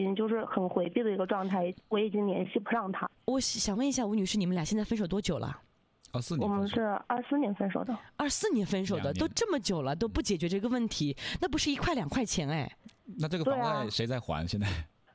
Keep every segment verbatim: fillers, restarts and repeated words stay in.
经就是很回避的一个状态，我已经联系不上他。 我想问一下吴女士，你们俩现在分手多久了？ 二四年， 我们是二四年分手的。 二四年分手的，都这么久了都不解决这个问题，那不是一块两块钱哎？ 那这个房贷谁在还？现在？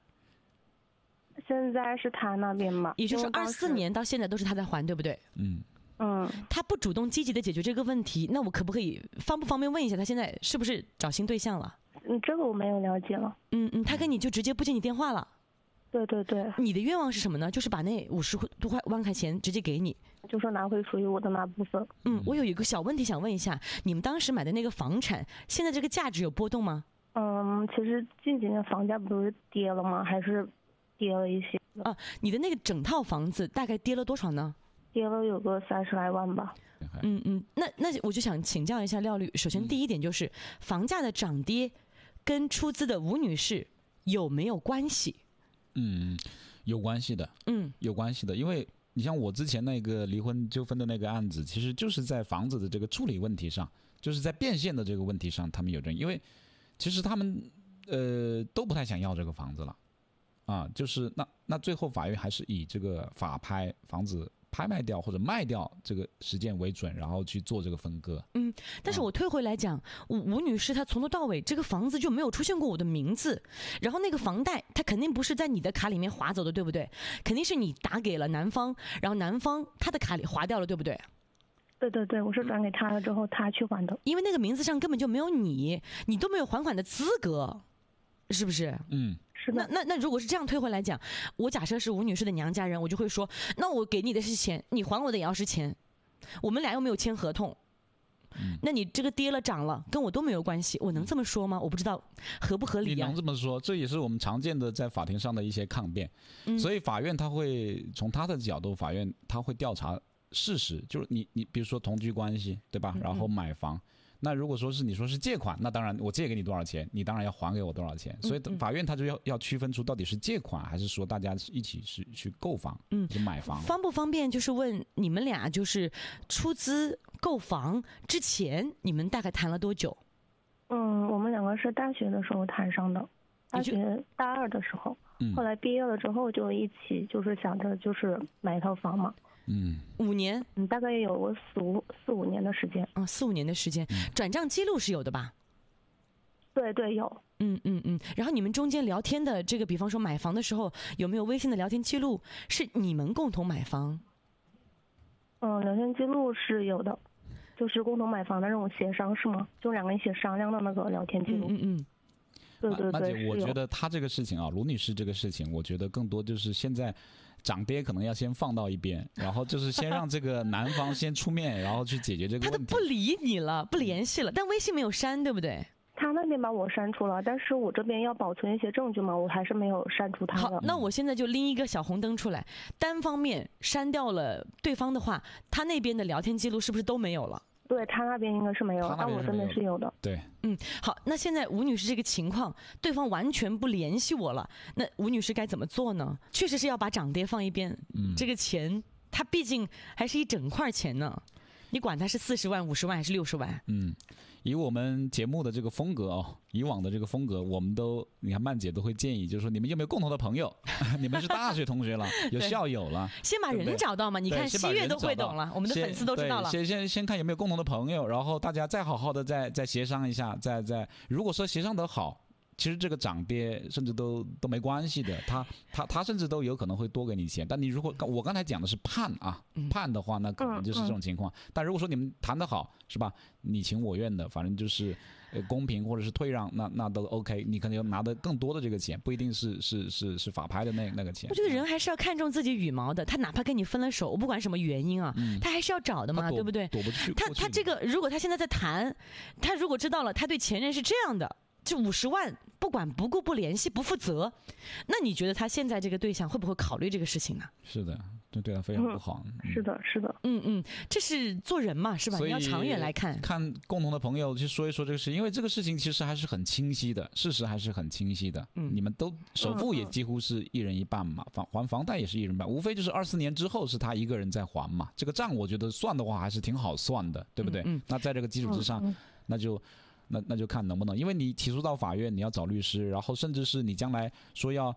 现在是他那边嘛， 也就是二四年到现在都是他在还，对不对？ 嗯嗯。 他不主动积极的解决这个问题，那我可不可以方不方便问一下，他现在是不是找新对象了？ 嗯，这个我没有了解了。 嗯嗯，他跟你就直接不接你电话了？ 对对对。 你的愿望是什么呢？就是把那五十多块万块钱直接给你， 就说拿回属于我的那部分。 嗯，我有一个小问题想问一下，你们当时买的那个房产，现在这个价值有波动吗？ 嗯，其实近几年房价不是跌了吗？还是跌了一些。 啊，你的那个整套房子大概跌了多少呢？ 跌了有个三十来万吧。 嗯嗯，那那我就想请教一下廖律，首先第一点就是、嗯、房价的涨跌跟出资的吴女士有没有关系？ 嗯，有关系的， 嗯， 有关系的，因为你像我之前那个离婚纠纷的那个案子，其实就是在房子的这个处理问题上，就是在变现的这个问题上，他们有争议，因为其实他们呃都不太想要这个房子了，啊，就是那那最后法院还是以这个法拍房子拍卖掉或者卖掉这个时间为准，然后去做这个分割。 嗯，但是我退回来讲，吴、啊、吴女士她从头到尾这个房子就没有出现过我的名字，然后那个房贷它肯定不是在你的卡里面划走的，对不对？肯定是你打给了男方，然后男方他的卡里划掉了，对不对？ 对对对，我是转给他了之后他去还的。 因为那个名字上根本就没有你，你都没有还款的资格，是不是？ 嗯。 那那那如果是这样推回来讲，我假设是吴女士的娘家人，我就会说，那我给你的是钱，你还我的也要是钱，我们俩又没有签合同，嗯、那你这个跌了涨了跟我都没有关系，我能这么说吗？我不知道合不合理、啊、 你能这么说，这也是我们常见的在法庭上的一些抗辩、嗯、所以法院他会从他的角度，法院他会调查事实，就是你你比如说同居关系对吧，然后买房、嗯那如果说是你说是借款，那当然我借给你多少钱，你当然要还给我多少钱。所以法院他就要要区分出到底是借款还是说大家一起是去购房，嗯，去买房。 方不方便就是问你们俩就是出资购房之前，你们大概谈了多久？ 嗯，我们两个是大学的时候谈上的，大学大二的时候，嗯、后来毕业了之后就一起就是想着就是买一套房嘛。 嗯， 五年， 嗯，大概也有个四五四五年的时间啊，四五年的时间，转账记录是有的吧？ 对对，有。 嗯嗯嗯，然后你们中间聊天的这个，比方说买房的时候，有没有微信的聊天记录？是你们共同买房？ 嗯，聊天记录是有的，就是共同买房的那种协商是吗？就两个人一起商量的那个聊天记录。 嗯嗯。嗯对对对， 那我觉得他这个事情啊，卢女士这个事情，我觉得更多就是现在涨跌可能要先放到一边，然后就是先让这个男方先出面，然后去解决这个问题。 他都不理你了，不联系了，但微信没有删，对不对？ 他那边把我删除了，但是我这边要保存一些证据嘛，我还是没有删除他的。 好，那我现在就拎一个小红灯出来，单方面删掉了对方的话，他那边的聊天记录是不是都没有了？ 对，他那边应该是没有，但我这边是有的。 对， 嗯，好，那现在吴女士这个情况，对方完全不联系我了，那吴女士该怎么做呢？确实是要把涨跌放一边，嗯，这个钱，它毕竟还是一整块钱呢。你管它是四十万、五十万还是六十万？ 嗯，以我们节目的这个风格哦，以往的这个风格，我们都你看曼姐都会建议，就是说你们有没有共同的朋友？你们是大学同学了，有校友了， 先把人找到嘛。你看西月都会懂了，我们的粉丝都知道了。 先先先看有没有共同的朋友，然后大家再好好的再再协商一下，再再如果说协商得好。其实这个涨跌甚至都都没关系的，他他他甚至都有可能会多给你钱。但你如果我刚才讲的是判啊，判的话，那可能就是这种情况。但如果说你们谈得好，是吧？你情我愿的，反正就是呃公平或者是退让，那那都 OK。你可能要拿得更多的这个钱，不一定是是是是法拍的那那个钱。 我觉得人还是要看重自己羽毛的，他哪怕跟你分了手，我不管什么原因啊，嗯、他还是要找的嘛，对不对？ 躲不去。 他他这个，如果他现在在谈，他如果知道了他对前任是这样的。这五十万不管不顾不联系不负责，那你觉得他现在这个对象会不会考虑这个事情呢？ 是的，这对他非常不好。 嗯嗯、是的，是的， 嗯嗯，这是做人嘛，是吧？你要长远来看， 看共同的朋友去说一说这个事，因为这个事情其实还是很清晰的，事实还是很清晰的。嗯，你们都首付也几乎是一人一半嘛，房还房贷也是一人一半，无非就是二四年之后是他一个人在还嘛。这个账我觉得算的话还是挺好算的，对不对？嗯嗯、那在这个基础之上，嗯嗯、那就。那那就看能不能，因为你提诉到法院，你要找律师，然后甚至是你将来说要